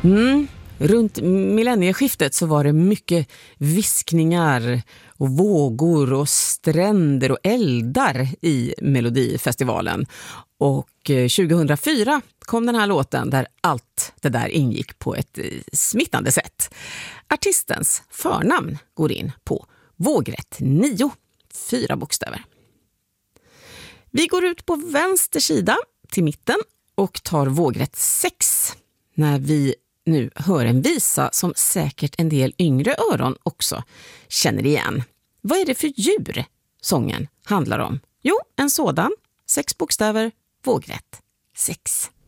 Runt millennieskiftet så var det mycket viskningar och vågor och stränder och eldar i Melodifestivalen. Och 2004 kom den här låten där allt det där ingick på ett smittande sätt. Artistens förnamn går in på vågrätt 9, 4 bokstäver. Vi går ut på vänster sida till mitten och tar vågrätt 6 när vi nu hör en visa som säkert en del yngre öron också känner igen. Vad är det för djur sången handlar om? Jo, en sådan, 6 bokstäver, vågrätt 6.